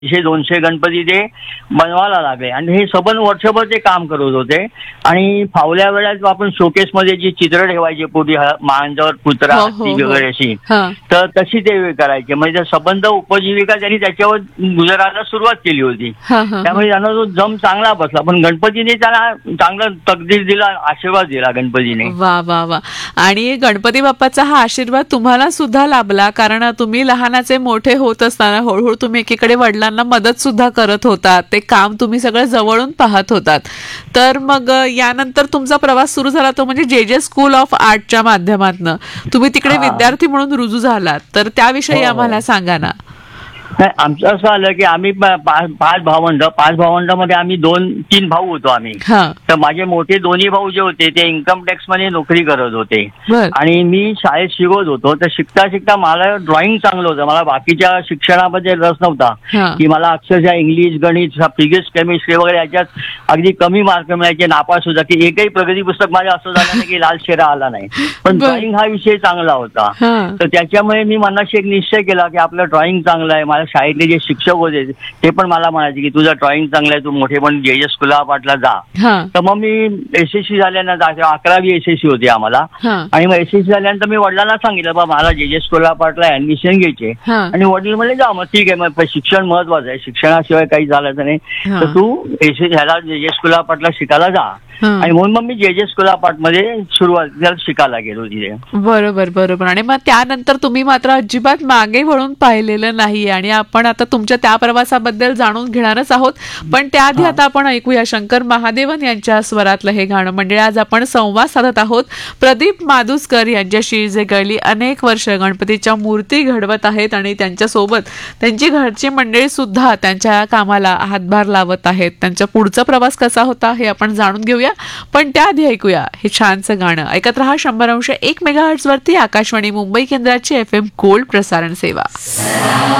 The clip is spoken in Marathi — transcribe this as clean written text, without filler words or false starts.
200 गणपती ते बनवायला लागले आणि हे सबन वर्षभर ते काम करत होते. आणि फावल्या वेळात आपण शोकेसमध्ये जी चित्र ठेवायची पोटी मांजर कुत्रा हो, हत्ती हो, हो. वगैरे अशी, हा. तर तशी ते करायचे. म्हणजे सबंध उपजीविका त्यांनी त्याच्यावर गुजरायला सुरुवात केली होती. हा, हा, त्यामुळे त्यांना तो जम चांगला बसला. पण गणपतीने त्याला चांगलं तकदीर दिला, आशीर्वाद दिला गणपतीने. वा वा वा. आणि गणपती बाप्पाचा हा आशीर्वाद तुम्हाला सुद्धा लाभला, कारण तुम्ही लहानाचे मोठे होत असताना हळूहळू तुम्ही एकीकडे वडिलांना मदत सुद्धा करत होतात, ते काम तुम्ही सगळं जवळून पाहत होतात. तर मग यानंतर तुमचा प्रवास सुरू झाला तो म्हणजे जे स्कूल ऑफ आर्टच्या माध्यमातून तुम्ही तिकडे हा. विद्यार्थी म्हणून रुजू झालात, तर त्याविषयी हो, हो. आम्हाला सांगा ना. नाही, आमचं असं आलं की आम्ही पाच भावंडामध्ये आम्ही 2-3 भाऊ होतो आम्ही. हा. तर माझे मोठे दोन्ही भाऊ जे होते ते इन्कम टॅक्स मध्ये नोकरी करत होते बर. आणि मी शाळेत शिकवत होतो. तर शिकता शिकता मला ड्रॉइंग चांगलं होतं. मला बाकीच्या शिक्षणामध्ये रस नव्हता, हा. की मला अक्षरशः इंग्लिश, गणित, फिजिक्स, केमिस्ट्री वगैरे याच्यात अगदी कमी मार्क मिळायचे, नापास सुद्धा, की एकही प्रगती पुस्तक माझं असं झालं नाही की लाल शेरा आला नाही. पण बर. ड्रॉइंग हा विषय चांगला होता. हा. तर त्याच्यामुळे मी मनाशी एक निश्चय केला की आपलं ड्रॉइंग चांगलं आहे. माझ्या शाळेतले जे शिक्षक होते ते पण मला म्हणायचे की तुझं ड्रॉइंग चांगलं आहे, तू मोठे पण जे स्कूल ऑफ आर्टला जा. हा. तर मग मी SSC झाल्यानंतर 11वी SSC होती आम्हाला. हा. आणि मग SSC झाल्यानंतर मी वडिलांना सांगितलं बा मला जे स्कूल ऑफ आर्टला ऍडमिशन घ्यायचे. हा. आणि वडील म्हणले जा मग ठीक आहे, मग शिक्षण महत्वाचं आहे, शिक्षणाशिवाय काही झालं नाही. हा. तर तू ह्याला जे स्कूल ऑफ आर्टला शिकायला जा. हा. आणि म्हणून मग मी जे स्कूल ऑफ आर्ट मध्ये सुरुवातीला शिकायला गेलो तिथे. बरोबर बरोबर. आणि मग त्यानंतर तुम्ही मात्र अजिबात मागे वळून पाहिलेलं नाही, आणि आपण आता तुमच्या त्या प्रवासाबद्दल जाणून घेणारच आहोत. पण त्याआधी आता आपण ऐकूया शंकर महादेवन यांच्या स्वरातलं हे गाणं. म्हणजे आज आपण संवाद साधत आहोत प्रदीप माधुस्कर यांच्याशी, जे गेली अनेक वर्ष गणपतीच्या मूर्ती घडवत आहेत आणि त्यांच्यासोबत त्यांची घरची मंडळी सुद्धा त्यांच्या कामाला हातभार लावत आहेत. त्यांचा पुढचा प्रवास कसा होता हे आपण जाणून घेऊया. पण त्याआधी ऐकूया हे छानसं गाणं. ऐकत रहा 100.1 मेगाहर्ट्झ वरती आकाशवाणी मुंबई केंद्राची FM गोल्ड प्रसारण सेवा.